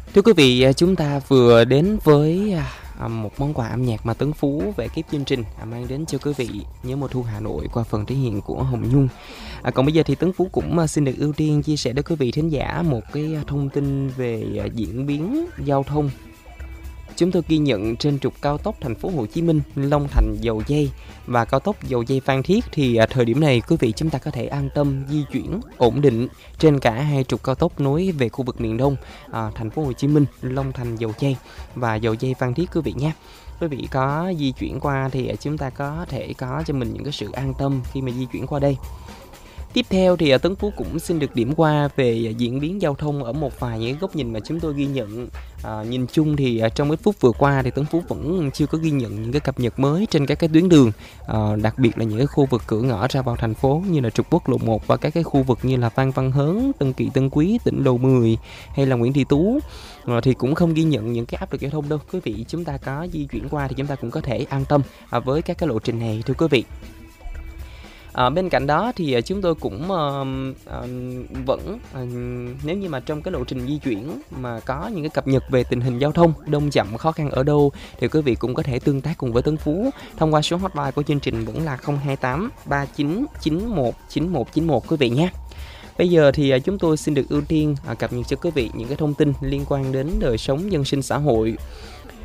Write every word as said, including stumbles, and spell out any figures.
Thưa quý vị, à, chúng ta vừa đến với à, một món quà âm nhạc mà Tấn Phú về kiếp chương trình à, mang đến cho quý vị nhớ mùa thu Hà Nội qua phần thể hiện của Hồng Nhung. À, còn bây giờ thì Tấn Phú cũng à, xin được ưu tiên chia sẻ đến quý vị thính giả một cái à, thông tin về à, diễn biến giao thông. Chúng tôi ghi nhận trên trục cao tốc thành phố Hồ Chí Minh, Long Thành, Dầu Giây và cao tốc Dầu Giây Phan Thiết thì à, thời điểm này quý vị chúng ta có thể an tâm di chuyển ổn định trên cả hai trục cao tốc nối về khu vực miền Đông, à, thành phố Hồ Chí Minh, Long Thành, Dầu Giây và Dầu Giây Phan Thiết quý vị nhé. Quý vị có di chuyển qua thì à, chúng ta có thể có cho mình những cái sự an tâm khi mà di chuyển qua đây. Tiếp theo thì Tấn Phú cũng xin được điểm qua về diễn biến giao thông ở một vài những góc nhìn mà chúng tôi ghi nhận. À, nhìn chung thì trong ít phút vừa qua thì Tấn Phú vẫn chưa có ghi nhận những cái cập nhật mới trên các cái tuyến đường, à, đặc biệt là những cái khu vực cửa ngõ ra vào thành phố như là trục quốc lộ một và các cái khu vực như là Phan Văn Hớn, Tân Kỳ, Tân Quý, tỉnh Lộ mười hay là Nguyễn Thị Tú, à, thì cũng không ghi nhận những cái áp lực giao thông đâu. Quý vị chúng ta có di chuyển qua thì chúng ta cũng có thể an tâm à, với các cái lộ trình này thưa quý vị. À, bên cạnh đó thì chúng tôi cũng uh, uh, vẫn uh, nếu như mà trong cái lộ trình di chuyển mà có những cái cập nhật về tình hình giao thông đông chậm khó khăn ở đâu thì quý vị cũng có thể tương tác cùng với Tấn Phú thông qua số hotline của chương trình vẫn là không hai tám ba chín chín một chín một chín một quý vị nhé. Bây giờ thì chúng tôi xin được ưu tiên uh, cập nhật cho quý vị những cái thông tin liên quan đến đời sống dân sinh xã hội.